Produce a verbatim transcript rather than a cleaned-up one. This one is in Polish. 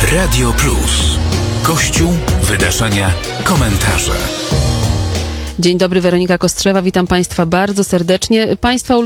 Radio Plus. Kościół, wydarzenia, komentarze. Dzień dobry, Weronika Kostrzewa, witam Państwa bardzo serdecznie. Państwa